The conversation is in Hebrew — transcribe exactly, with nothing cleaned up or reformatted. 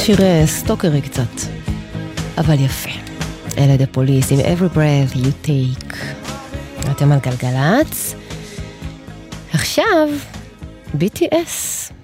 שיר סטוקרי קצת, אבל יפה. אלה דה פוליס עם Every Breath You Take. אתם על גלגלץ. עכשיו בי טי אס.